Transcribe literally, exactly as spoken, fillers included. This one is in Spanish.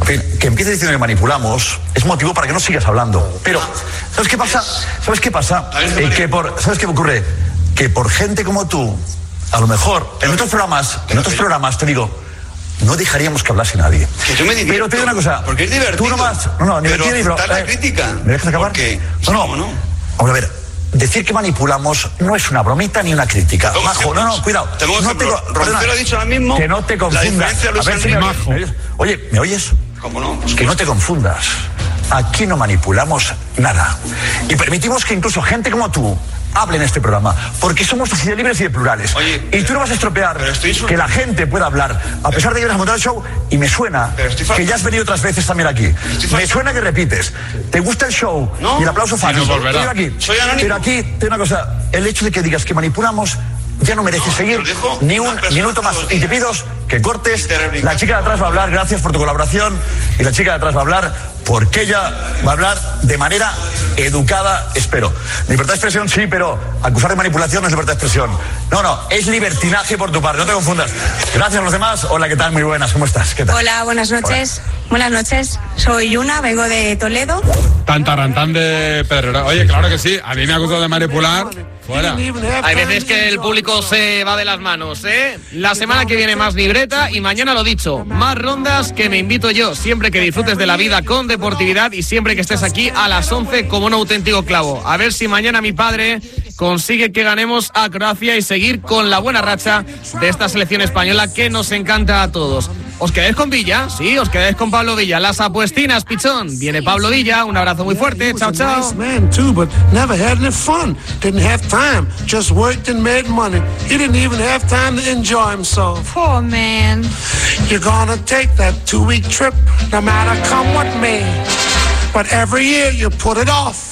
En fin, que empieces diciendo que manipulamos es motivo para que no sigas hablando. Pero, ¿sabes qué pasa? ¿Sabes qué pasa? Eh, que por, ¿Sabes qué me ocurre? Que por gente como tú, a lo mejor, en otros programas, en otros programas, te digo, no dejaríamos que hablase nadie. Que yo me divierto. Pero te digo una cosa. Porque es divertido. Tú nomás, no, no, ni pero divertido, aceptar pero, la crítica. ¿Me dejas acabar? Porque, no, no, ¿cómo no? Vamos a ver. Decir que manipulamos no es una bromita ni una crítica. Tengo Majo, no, no, cuidado. Tengo no te, Roncero perdona, ha dicho ahora mismo. que no te confundas. La A ver si me oyes, ¿me oyes? Oye, ¿me oyes? ¿Cómo no? Pues Que no te confundas. Aquí no manipulamos nada. Y permitimos que incluso gente como tú hable en este programa, porque somos así de libres y de plurales. Oye, y tú no vas a estropear que la gente pueda hablar, a pesar de que vienes a montar el show, y me suena que ya has venido otras veces también aquí. Me suena que repites. ¿Te gusta el show? ¿No? Y el aplauso no fácil. volverá. Pero aquí, Soy anónimo. pero aquí, te digo una cosa, el hecho de que digas que manipulamos ya no merece No, seguir te lo dejo ni una un persona minuto más. todos los Y te días. pido que cortes. Terrible. La chica de atrás va a hablar, gracias por tu colaboración. Y la chica de atrás va a hablar porque ella va a hablar de manera educada, espero. Libertad de expresión sí, pero acusar de manipulación no es libertad de expresión. No, no, es libertinaje por tu parte, no te confundas. Gracias a los demás. Hola, ¿qué tal? Muy buenas, ¿cómo estás? ¿Qué tal? Hola, buenas noches. Buenas noches. Soy Yuna, vengo de Toledo. Tantarantán de Pedrera. Oye, claro que sí. A mí me ha acusado de manipular. Fuera. Hay veces que el público se va de las manos, ¿eh? La semana que viene más libreta y mañana, lo dicho, más rondas que me invito yo. Siempre que disfrutes de la vida con deportividad y siempre que estés aquí a las once como un auténtico clavo. A ver si mañana mi padre consigue que ganemos a Croacia y seguir con la buena racha de esta selección española que nos encanta a todos. ¿Os quedáis con Villa? Sí, os quedáis con Pablo Villa. Las apuestinas, pichón. Viene Pablo Villa, un abrazo muy fuerte. Chao, chao. Time, just worked and made money. He didn't even have time to enjoy himself. Poor man. You're gonna take that two-week trip, no matter come what may. But every year you put it off.